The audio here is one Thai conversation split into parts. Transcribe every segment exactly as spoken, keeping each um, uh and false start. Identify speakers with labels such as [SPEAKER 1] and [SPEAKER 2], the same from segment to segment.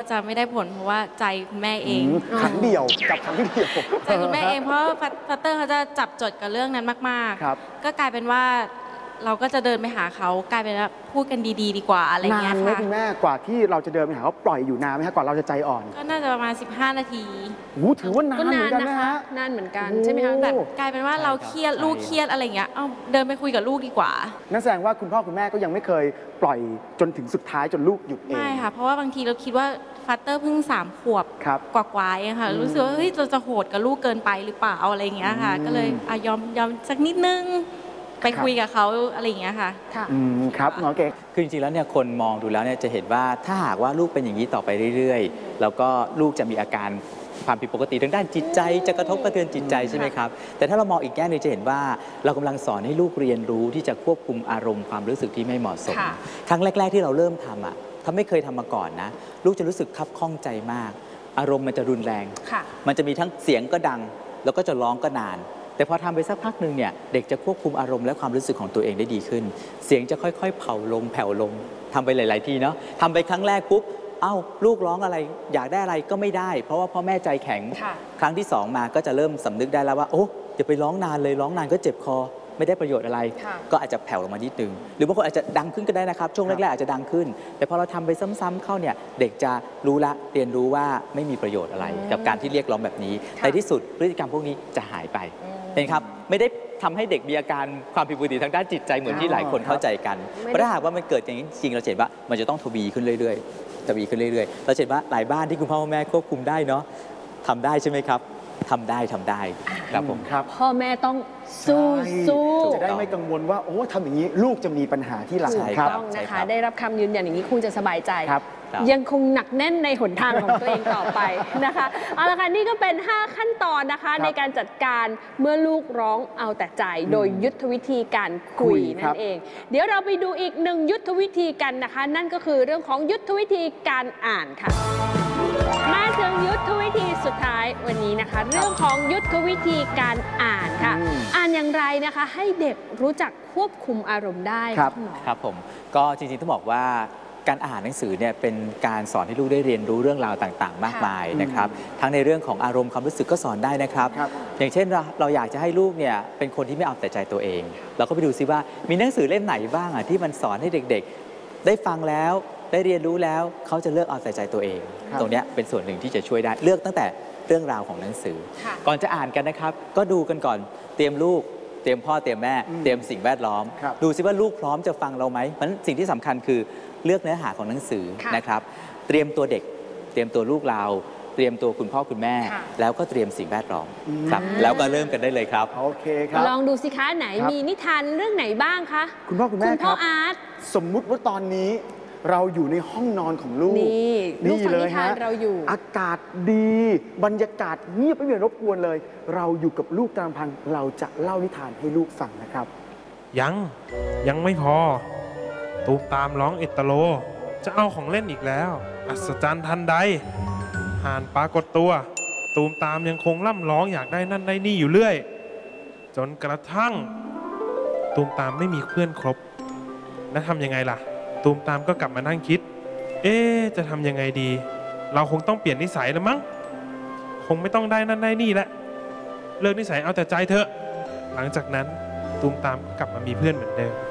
[SPEAKER 1] จะไม่ได้ผลเพราะว่าใจคุณแม่เอง
[SPEAKER 2] ครั้งเดียวกับครั้งเดียว
[SPEAKER 1] ใจคุณแม่เองเพราะฟัตเตอร์เขาจะจับจดกับเรื่องนั้นมากๆก็กลายเป็นว่าเราก็จะเดินไปหาเขากลายเป็นว่าพูดกันดีๆดีกว่าอะไรเงี้ยค่ะนานไหม
[SPEAKER 2] คุณแม่กว่าที่เราจะเดินไปหาเขาปล่อยอยู่นานไหมคะก่อนเราจะใจอ่อน
[SPEAKER 1] ก็น่าจะประมาณสิบห้านาที
[SPEAKER 2] โอ้ถือว่านานเหมือนกันนะฮะ
[SPEAKER 3] นานเหมือนกันใช่ไหมคะ
[SPEAKER 1] แต่กลายเป็นว่าเราเครียดลูกเครียดอะไรเงี้ยเอาเดินไปคุยกับลูกดีกว่า
[SPEAKER 2] นั่นแสดงว่าคุณพ่อคุณแม่ก็ยังไม่เคยปล่อยจนถึงสุดท้ายจนลูกหยุดเอง
[SPEAKER 1] ไม่ค่ะเพราะว่าบางทีเราคิดว่าฟัตเตอร์เพิ่งสามขวบกว่าๆเองค่ะรู้สึกว่าเฮ้ยเราจะโหดกับลูกเกินไปหรือเปล่าอะไรเงี้ยค่ะก็เลยยอมยอมสักนิดนึงไปคุยกับเขาอะไรอย่างเงี้ยค่ะ
[SPEAKER 2] ค่ะอืมครับน้องเก๋
[SPEAKER 4] คือจริงๆแล้วเนี่ยคนมองดูแล้วเนี่ยจะเห็นว่าถ้าหากว่าลูกเป็นอย่างนี้ต่อไปเรื่อยๆแล้วก็ลูกจะมีอาการความผิดปกติทางด้านจิตใจจะกระทบกระเทือนจิตใจใช่ไหมครับแต่ถ้าเรามองอีกแง่นึงจะเห็นว่าเรากำลังสอนให้ลูกเรียนรู้ที่จะควบคุมอารมณ์ความรู้สึกที่ไม่เหมาะสมครั้งแรกๆที่เราเริ่มทำอ่ะถ้าไม่เคยทำมาก่อนนะลูกจะรู้สึกคับข้องใจมากอารมณ์มันจะรุนแรงมันจะมีทั้งเสียงก็ดังแล้วก็จะร้องก็นานแต่พอทำไปสักพักหนึ่งเนี่ยเด็กจะควบคุมอารมณ์และความรู้สึกของตัวเองได้ดีขึ้นเสียงจะค่อยๆเผาลงแผ่วลงทำไปหลายๆทีเนาะทำไปครั้งแรกปุ๊บเอ้าลูกร้องอะไรอยากได้อะไรก็ไม่ได้เพราะว่าพ่อแม่ใจแข็งครั้งที่สองมาก็จะเริ่มสำนึกได้แล้วว่าโอ้อย่าไปร้องนานเลยร้องนานก็เจ็บคอไม่ได้ประโยชน์อะไรก็อาจจะแผ่วลงมานิดนึงหรือบางคนอาจจะดังขึ้นก็ได้นะครับช่วงแรกๆอาจจะดังขึ้นแต่พอเราทำไปซ้ำๆเข้าเนี่ยเด็กจะรู้ละเรียนรู้ว่าไม่มีประโยชน์อะไรกับการที่เรียกร้องแบบนี้ในที่สุดพฤติกรรมพวกนี้จะหายไปเห็นครับไม่ได้ทำให้เด็กมีอาการความผิดปกติทางด้านจิตใจเหมือนที่หลายคนเข้าใจกันเพราะถ้าหากว่ามันเกิดอย่างนี้จริงเราเห็นว่ามันจะต้องทวีขึ้นเรื่อยๆทวีขึ้นเรื่อยๆเราเห็นว่าหลายบ้านที่คุณพ่อแม่ควบคุมได้เนาะทำได้ใช่ไหมครับทำได้ทำได้ครับผม
[SPEAKER 3] ครับพ่อแม่ต้องสู้สู้
[SPEAKER 2] จะได้ไม่กังวลว่าโอ้ทำอย่างนี้ลูกจะมีปัญหาที่หลัง
[SPEAKER 3] ครับต้องนะคะได้รับคำยืนยันอย่างนี้คุณจะสบายใจยังคงหนักแน่นในหนทางของตัวเองต่อไปนะคะเอาละค่ะนี่ก็เป็นห้าขั้นตอนนะคะในการจัดการเมื่อลูกร้องเอาแต่ใจโดยยุทธวิธีการคุยนั่นเองเดี๋ยวเราไปดูอีกหนึ่งยุทธวิธีกันนะคะนั่นก็คือเรื่องของยุทธวิธีการอ่านค่ะมาถึงยุทธวิธีสุดท้ายวันนี้นะคะเรื่องของยุทธวิธีการอ่านค่ะอ่านอย่างไรนะคะให้เด็กรู้จักควบคุมอารมณ์ได้
[SPEAKER 4] ครับครับผมก็จริงๆต้องบอกว่าการอ่านหนังสือเนี่ยเป็นการสอนให้ลูกได้เรียนรู้เรื่องราวต่างๆมากมายนะครับทั้งในเรื่องของอารมณ์ความรู้สึกก็สอนได้นะครับอย่างเช่นเราเราอยากจะให้ลูกเนี่ยเป็นคนที่ไม่เอาแต่ใจตัวเองเราก็ไปดูซิว่ามีหนังสือเล่มไหนบ้างอ่ะที่มันสอนให้เด็กๆได้ฟังแล้วได้เรียนรู้แล้วเขาจะเลือกเอาแต่ใจตัวเองตรงนี้เป็นส่วนหนึ่งที่จะช่วยได้เลือกตั้งแต่เรื่องราวของหนังสือก่อนจะอ่านกันนะครับก็ดูกันก่อนเตรียมลูกเตรียมพ่อเตรียมแม่เตรียมสิ่งแวดล้อมดูซิว่าลูกพร้อมจะฟังเราไหมเพราะฉะนั้นสิ่งที่สำคัญคือเลือกเนื้อหาของหนังสือนะครับเตรียมตัวเด็กเตรียมตัวลูกเราเตรียมตัวคุณพ่อคุณแม่แล้วก็เตรียมสิ่งแวดล้อมครับแล้วก็เริ่มกันได้เลยครับ
[SPEAKER 2] โอเคครับ
[SPEAKER 3] ลองดูสิคะไหนมีนิทานเรื่องไหนบ้างคะ
[SPEAKER 2] คุณพ่อคุณแม่
[SPEAKER 3] คุณพ่ออาร์ต
[SPEAKER 2] สมมุติว่าตอนนี้เราอยู่ในห้องนอนของลูก
[SPEAKER 3] นี่นี่เลยฮะเราอยู่
[SPEAKER 2] อากาศดีบรรยากาศเงียบไม่มีรบกวนเลยเราอยู่กับลูกตามพังเราจะเล่านิทานให้ลูกฟังนะครับ
[SPEAKER 5] ยังยังไม่พอตูมตามร้องเอตโลจะเอาของเล่นอีกแล้วอัศจรรย์ทันใดห่านปรากฏตัวตูมตามยังคงร่ำร้องอยากได้นั่นได้นี่อยู่เรื่อยจนกระทั่งตูมตามไม่มีเพื่อนครบแล้วทำยังไงล่ะตูมตามก็กลับมานั่งคิดเอ๊ะจะทำยังไงดีเราคงต้องเปลี่ยนนิสัยแล้วมั้งคงไม่ต้องได้นั่นได้นี่แล้วเลิกนิสัยเอาแต่ใจเถอะหลังจากนั้นตูมตามก็กลับมามีเพื่อนเหมือนเดิม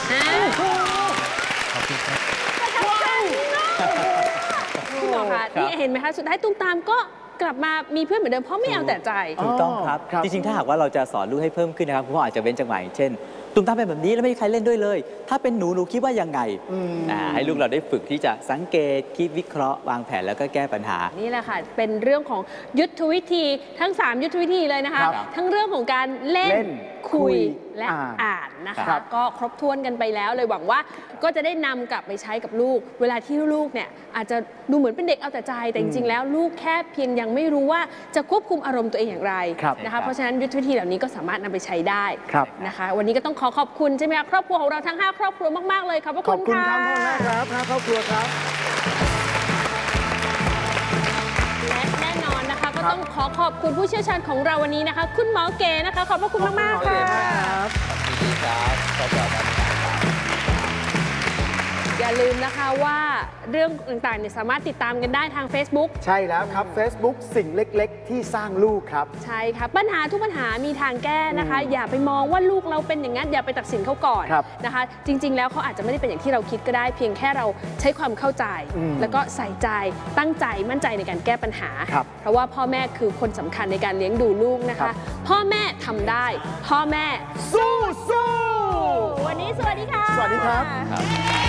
[SPEAKER 5] ขอบคุณครับ
[SPEAKER 3] คุณหมอคะนี่เห็นไหมคะสุดท้ายตูมตามก็กลับมามีเพื่อนเหมือนเดิมเพราะไม่เอาแต่ใจ
[SPEAKER 4] ถูกต้องครับจริงๆถ้าหากว่าเราจะสอนลูกให้เพิ่มขึ้นนะครับคุณพ่ออาจจะเว้นจังหวะเช่นตูมตามเป็นแบบนี้แล้วไม่มีใครเล่นด้วยเลยถ้าเป็นหนูหนูคิดว่ายังไงให้ลูกเราได้ฝึกที่จะสังเกตคิดวิเคราะห์วางแผนแล้วก็แก้ปัญหา
[SPEAKER 3] นี่แหละค่ะเป็นเรื่องของยุทธวิธีทั้งสามยุทธวิธีเลยนะคะทั้งเรื่องของการเล่นคุยและอ่านนะคะก็ครบถ้วนกันไปแล้วเลยหวังว่าก็จะได้นำกลับไปใช้กับลูกเวลาที่ลูกเนี่ยอาจจะดูเหมือนเป็นเด็กเอาแต่ใจแต่จริงๆแล้วลูกแค่เพียงยังไม่รู้ว่าจะควบคุมอารมณ์ตัวเองอย่างไรนะคะเพราะฉะนั้นยุทธวิธีเหล่านี้ก็สามารถนำไปใช้ได้นะคะวันนี้ก็ต้องขอขอบคุณใช่ไหมคะครอบครัวของเราทั้งห้าครอบครัวมากๆเลยขอบคุณค่ะขอบคุณ
[SPEAKER 2] ครับพ่อแม่ครับห้าครอบครัวครับ
[SPEAKER 3] และแน่นอนนะคะก็ต้องขอขอบคุณผู้เชี่ยวชาญของเราวันนี้นะคะคุณหมอเก๋นะคะขอบพระคุณมากๆค่ะอย่าลืมนะคะว่าเรื่องต่างๆเนี่ยสามารถติดตามกันได้ทาง Facebook
[SPEAKER 2] ใช่แล้วครับ Facebook สิ่งเล็กๆ ที่สร้างลูกครับ
[SPEAKER 3] ใช่ค่ะปัญหาทุกปัญหามีทางแก้นะคะ อย่าไปมองว่าลูกเราเป็นอย่างนั้นอย่าไปตัดสินเขาก่อน
[SPEAKER 2] ครับ
[SPEAKER 3] นะคะ จริง ๆ แล้วเขาอาจจะไม่ได้เป็นอย่างที่เราคิดก็ได้ เพียงแค่เราใช้ความเข้าใจ
[SPEAKER 2] อืม
[SPEAKER 3] แล้วก็ใส่ใจตั้งใจมั่นใจในการแก้ปัญหา
[SPEAKER 2] ครับ
[SPEAKER 3] เพราะว่าพ่อแม่คือคนสำคัญในการเลี้ยงดูลูกนะ
[SPEAKER 2] ครั
[SPEAKER 3] คะ
[SPEAKER 2] บ
[SPEAKER 3] พ่อแม่ทำได้ พ่อแม่
[SPEAKER 2] สู้สู้
[SPEAKER 3] วันนี้สวัสดีค่ะ
[SPEAKER 2] สวัสดีครับ